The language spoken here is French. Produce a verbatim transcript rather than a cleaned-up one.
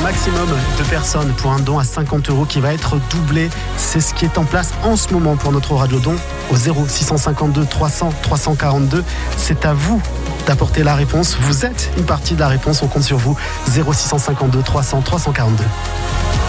maximum de personnes pour un don à cinquante euros qui va être doublé. C'est ce qui est en place en ce moment pour notre Radiodon au zéro six cent cinquante-deux trois cents trois cent quarante-deux. C'est à vous d'apporter la réponse. Vous êtes une partie de la réponse. On compte sur vous. zéro six cent cinquante-deux trois cents trois cent quarante-deux.